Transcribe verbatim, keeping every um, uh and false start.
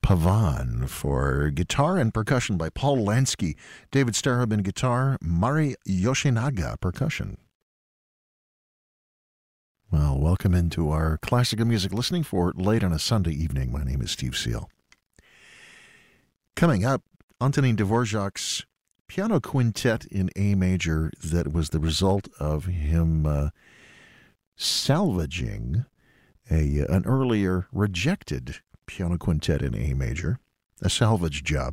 Pavan for guitar and percussion by Paul Lansky, David Starobin guitar, Mari Yoshinaga percussion. Well, welcome into our classical music listening for late on a Sunday evening. My name is Steve Seal. Coming up, Antonin Dvorak's piano quintet in A major that was the result of him uh, salvaging a an earlier rejected piano quintet in A major, a salvage job.